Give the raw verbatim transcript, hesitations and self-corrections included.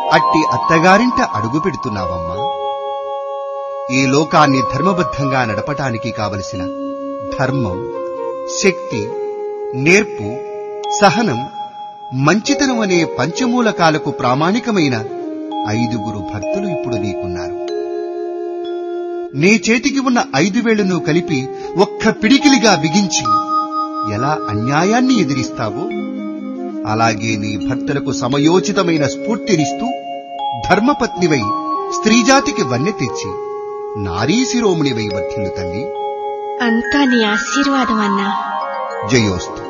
అట్టి అత్తగారింట అడుగు పెడుతున్నావమ్మా. ఈ లోకాన్ని ధర్మబద్ధంగా నడపటానికి కావలసిన ధర్మం, శక్తి, నేర్పు, సహనం, మంచితనం అనే పంచమూలకాలకు ప్రామాణికమైన ఐదుగురు భర్తలు ఇప్పుడు నీకున్నారు. నీ చేతికి ఉన్న ఐదు వేళ్లను కలిపి ఒక్క పిడికిలిగా బిగించి ఎలా అన్యాయాన్ని ఎదిరిస్తావో అలాగే నీ భర్తలకు సమయోచితమైన స్ఫూర్తినిస్తూ ధర్మపత్నివై స్త్రీజాతికి వన్నె తెచ్చి నారీ శిరోమణివై వర్ధిల్లు తల్లి. అంతా నీ ఆశీర్వాదం అన్నా. జయోస్తు.